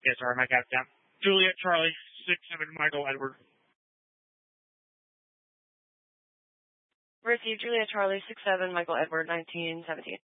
Yes, sorry, my captain. Juliet Charlie 67 Michael Edward. Received Juliet Charlie 67 Michael Edward 1917.